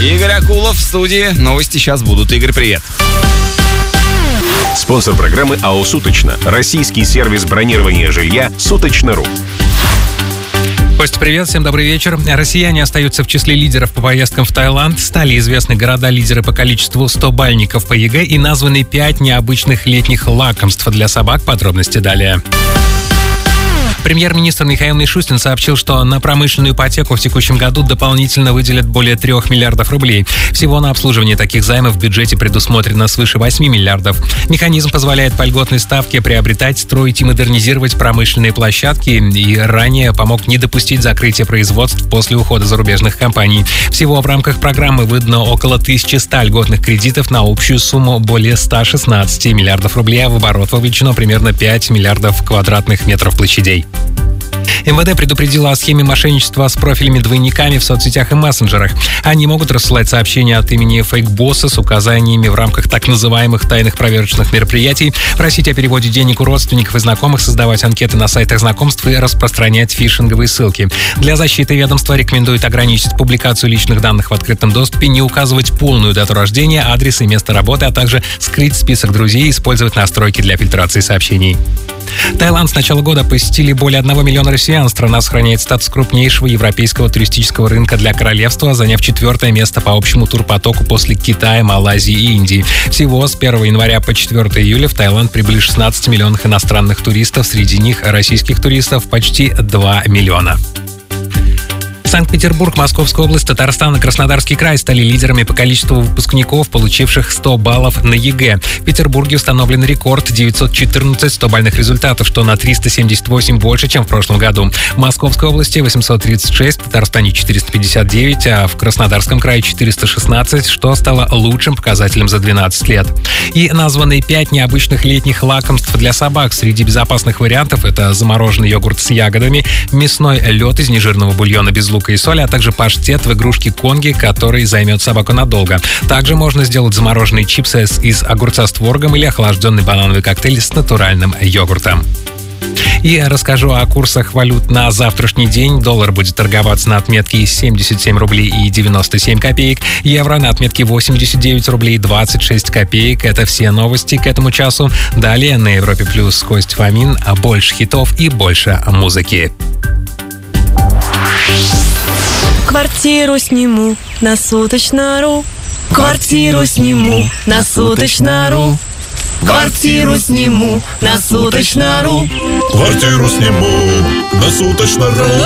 Игорь Акулов в студии. Новости сейчас будут. Игорь, привет. Спонсор программы АО «Суточно». Российский сервис бронирования жилья «Суточно.ру». Костя, привет, всем добрый вечер. Россияне остаются в числе лидеров по поездкам в Таиланд. Стали известны города-лидеры по количеству 100-бальников по ЕГЭ и названы 5 необычных летних лакомств для собак. Подробности далее. Премьер-министр Михаил Мишустин сообщил, что на промышленную ипотеку в текущем году дополнительно выделят более 3 миллиардов рублей. Всего на обслуживание таких займов в бюджете предусмотрено свыше 8 миллиардов. Механизм позволяет по льготной ставке приобретать, строить и модернизировать промышленные площадки и ранее помог не допустить закрытия производств после ухода зарубежных компаний. Всего в рамках программы выдано около 1100 льготных кредитов на общую сумму более 116 миллиардов рублей, а в оборот вовлечено примерно 5 миллиардов квадратных метров площадей. МВД предупредила о схеме мошенничества с профилями-двойниками в соцсетях и мессенджерах. Они могут рассылать сообщения от имени фейк-босса с указаниями в рамках так называемых тайных проверочных мероприятий, просить о переводе денег у родственников и знакомых, создавать анкеты на сайтах знакомств и распространять фишинговые ссылки. Для защиты ведомства рекомендует ограничить публикацию личных данных в открытом доступе, не указывать полную дату рождения, адрес и место работы, а также скрыть список друзей и использовать настройки для фильтрации сообщений. Таиланд с начала года посетили более 1 миллиона россиян. Страна сохраняет статус крупнейшего европейского туристического рынка для королевства, заняв 4-е место по общему турпотоку после Китая, Малайзии и Индии. Всего с 1 января по 4 июля в Таиланд прибыли 16 миллионов иностранных туристов, среди них российских туристов почти 2 миллиона. Санкт-Петербург, Московская область, Татарстан и Краснодарский край стали лидерами по количеству выпускников, получивших 100 баллов на ЕГЭ. В Петербурге установлен рекорд — 914 100-бальных результатов, что на 378 больше, чем в прошлом году. В Московской области 836, в Татарстане 459, а в Краснодарском крае 416, что стало лучшим показателем за 12 лет. И названы 5 необычных летних лакомств для собак. Среди безопасных вариантов это замороженный йогурт с ягодами, мясной лед из нежирного бульона без лука и соли, а также паштет в игрушке конги, который займет собаку надолго. Также можно сделать замороженные чипсы из огурца с творогом или охлажденный банановый коктейль с натуральным йогуртом. И расскажу о курсах валют на завтрашний день. Доллар будет торговаться на отметке 77 рублей и 97 копеек. Евро на отметке 89 рублей 26 копеек. Это все новости к этому часу. Далее на Европе Плюс Костя Фомин. Больше хитов и больше музыки. Квартиру сниму на Суточно.ру. Квартиру сниму на Суточно.ру. Квартиру сниму на Суточно.ру. Квартиру сниму на Суточно.ру.